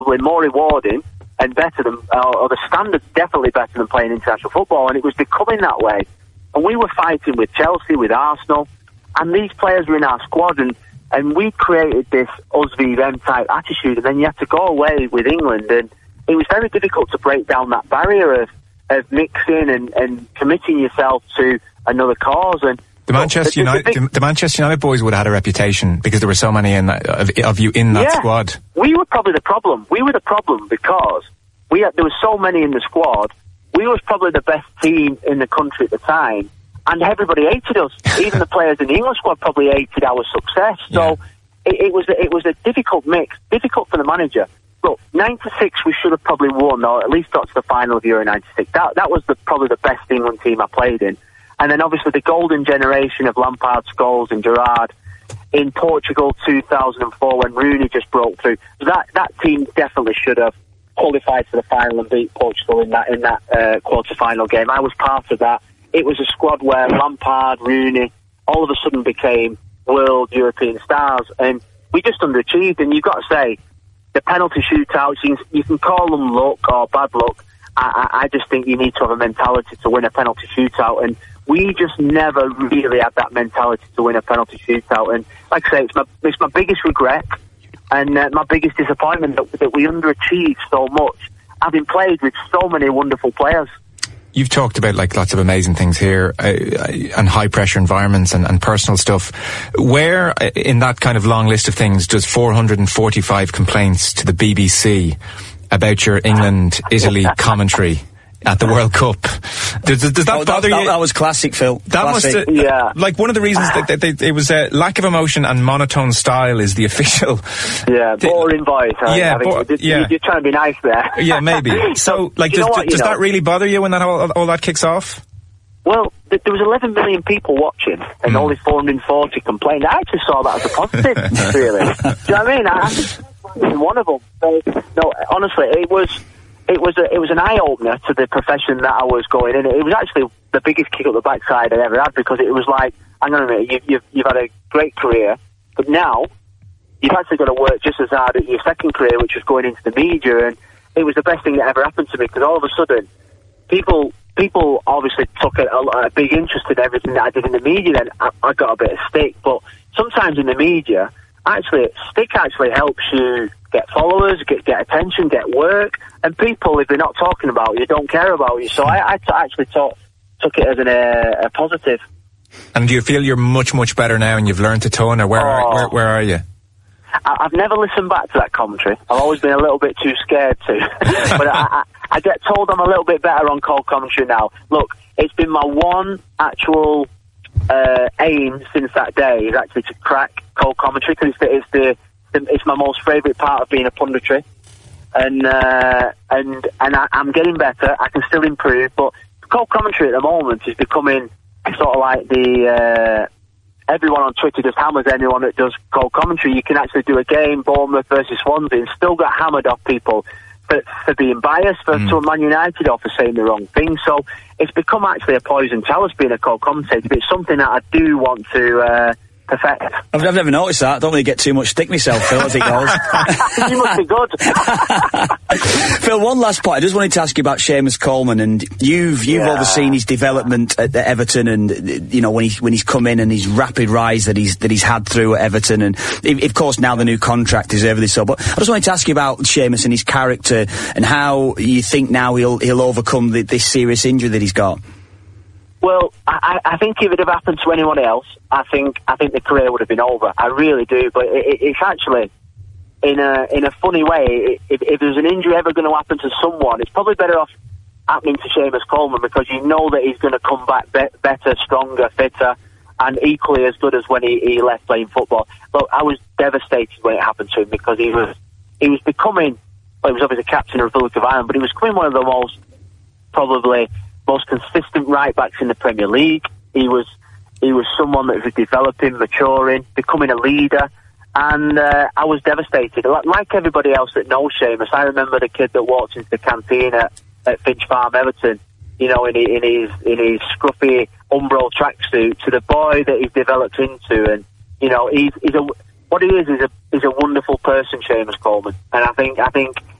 more rewarding and better than, or the standard's definitely better than playing international football, and it was becoming that way. And we were fighting with Chelsea, with Arsenal, and these players were in our squad, and we created this us v them type attitude, and then you had to go away with England, and it was very difficult to break down that barrier of mixing and committing yourself to another cause. And the Manchester United boys would have had a reputation because there were so many of you in that squad. We were probably the problem. We were the problem because there were so many in the squad. We was probably the best team in the country at the time, and everybody hated us. Even the players in the England squad probably hated our success. So it was a difficult mix, difficult for the manager. Look, 96 we should have probably won, or at least got to the final of Euro 96. That was probably the best England team I played in. And then obviously the golden generation of Lampard, Scholes and Gerrard in Portugal 2004 when Rooney just broke through. That team definitely should have qualified for the final and beat Portugal in that quarter-final game. I was part of that. It was a squad where Lampard, Rooney, all of a sudden became world European stars, and we just underachieved. And you've got to say, the penalty shootouts, you can call them luck or bad luck. I just think you need to have a mentality to win a penalty shootout, and we just never really had that mentality to win a penalty shootout. And like I say, it's my biggest regret and my biggest disappointment that we underachieved so much, having played with so many wonderful players. You've talked about like lots of amazing things here and high pressure environments and personal stuff. Where in that kind of long list of things does 445 complaints to the BBC about your England-Italy commentary at the World Cup? Does that bother you? That was classic, Phil. That classic. Must have, like one of the reasons that it was lack of emotion and monotone style is the official. Yeah, boring voice. You're trying to be nice there. Yeah, maybe. So, like, does that really bother you when that all that kicks off? Well, there was 11 million people watching, and only 440 complained. I actually saw that as a positive, really. Do you know what I mean? I think one of them. No, honestly, it was an eye-opener to the profession that I was going in. It was actually the biggest kick up the backside I ever had, because it was like, hang on a minute, you've had a great career, but now you've actually got to work just as hard at your second career, which was going into the media, and it was the best thing that ever happened to me, because all of a sudden, people obviously took a big interest in everything that I did in the media, and I got a bit of stick, but sometimes in the media, stick actually helps you get followers, get attention, get work, and people, if they're not talking about you, don't care about you. So I actually took it as a positive. And do you feel you're much, much better now and you've learned a ton, or where are you? I've never listened back to that commentary. I've always been a little bit too scared to. But I get told I'm a little bit better on cold commentary now. Look, it's been my one actual aim since that day is actually to crack cold commentary, because it's my most favourite part of being a punditry, and I'm getting better. I can still improve, but cold commentary at the moment is becoming sort of like the everyone on Twitter just hammers anyone that does cold commentary. You can actually do a game, Bournemouth versus Swansea, and still get hammered off people for being biased, to a Man United or for saying the wrong thing. So it's become actually a poison chalice being a cold commentator, but it's something that I do want to perfect. I've never noticed that. I don't really get too much stick myself, Phil, as it goes. You must be good. Phil, one last point. I just wanted to ask you about Seamus Coleman, and you've overseen his development at Everton, and you know when he's come in and his rapid rise that he's had through at Everton, and of course now the new contract deservedly so. But I just wanted to ask you about Seamus and his character and how you think now he'll overcome this serious injury that he's got. Well, I think if it had happened to anyone else, I think the career would have been over. I really do. But it's actually, in a funny way, if there's an injury ever going to happen to someone, it's probably better off happening to Seamus Coleman, because you know that he's going to come back better, stronger, fitter, and equally as good as when he left playing football. Look, I was devastated when it happened to him, because he was becoming, well, he was obviously captain of the Republic of Ireland, but he was becoming one of the most consistent right backs in the Premier League. He was someone that was developing, maturing, becoming a leader, and I was devastated. Like everybody else that knows Seamus, I remember the kid that walked into the canteen at Finch Farm, Everton, you know, in his scruffy Umbro tracksuit, to the boy that he's developed into, and you know, what he is a wonderful person, Seamus Coleman, and I think